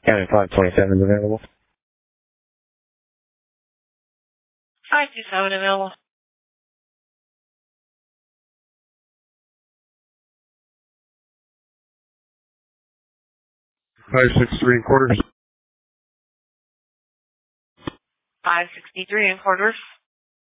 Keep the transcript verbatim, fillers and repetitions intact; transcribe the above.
County five twenty-seven is available. five two seven available. five six three and quarters. five sixty-three and quarters.